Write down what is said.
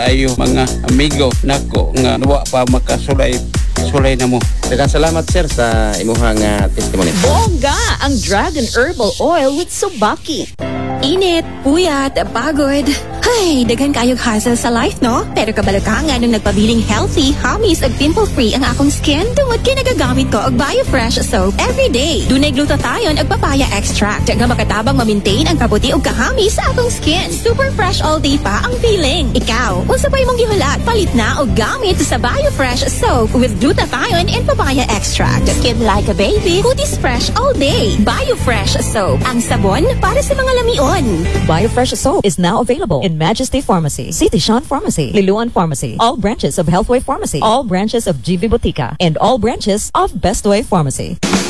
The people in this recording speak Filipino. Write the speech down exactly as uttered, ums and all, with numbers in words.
Ayo mga amigo nako nga nawa pa makasulay sulay na mo. Daghang salamat sir sa imuhang uh, testimony. Bongga ang Dragon Herbal Oil with Subaki. Init, puyat, pagod. Ay, daghan kayog hassle sa life, no? Pero kabalo ka nga nung nagpabiling healthy, hamis ag pimple-free ang akong skin, tungod kay nagagamit ko og Biofresh soap every day. Dunay glutathione ag papaya extract nga makatabang ma-maintain ang kabuti ug kahamis sa akong skin. Super fresh all day pa ang feeling. Ikaw, unsa pay mong gihulat? Palit na og gamit sa Biofresh soap with glutathione and papaya extract. Skin like a baby, kutis fresh all day. Biofresh soap, ang sabon para sa mga lamion. Biofresh soap is now available in Majesty Pharmacy, City Sean Pharmacy, Liluan Pharmacy, all branches of Healthway Pharmacy, all branches of G V Botica, and all branches of Bestway Pharmacy.